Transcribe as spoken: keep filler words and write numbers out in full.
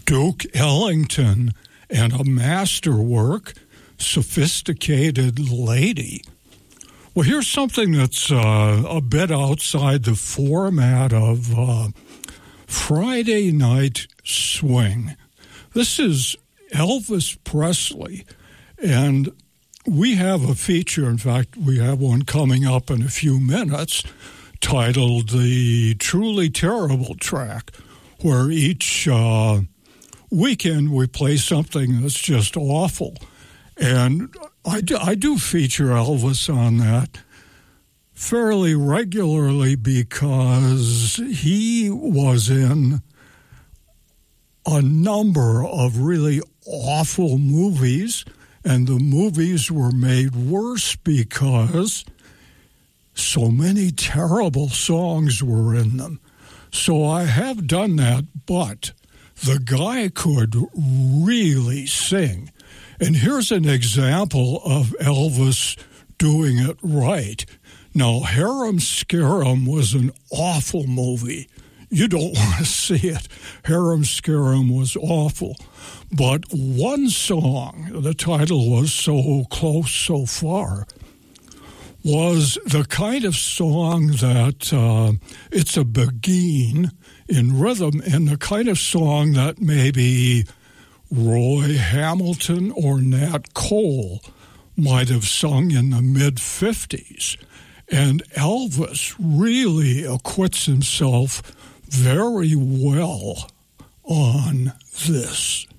Duke Ellington and a masterwork, Sophisticated Lady. Well, here's something that's uh, a bit outside the format of uh, Friday Night Swing. This is Elvis Presley, and we have a feature. In fact, we have one coming up in a few minutes titled The Truly Terrible Track, where each uh, weekend we play something that's just awful. And I do, I do feature Elvis on that fairly regularly because he was in a number of really awful movies, and the movies were made worse because so many terrible songs were in them. So I have done that, but the guy could really sing. And here's an example of Elvis doing it right. Now, Harum Scarum was an awful movie. You don't want to see it. Harum Scarum was awful. But one song, the title was So Close, So Far, was the kind of song that uh, it's a beguine in rhythm, and the kind of song that maybe Roy Hamilton or Nat Cole might have sung in the mid-fifties. And Elvis really acquits himself very well on this.